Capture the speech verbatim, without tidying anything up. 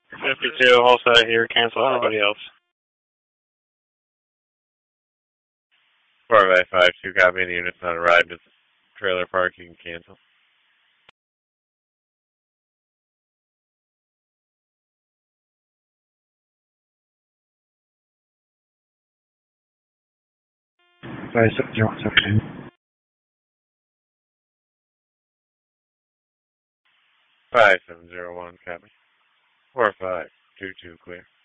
fifty-two, whole side here, cancel everybody else. four by five two, copy, the unit's not arrived at the trailer park, you can cancel. five seven zero one seven two. five seven zero one, copy. four five two two, clear.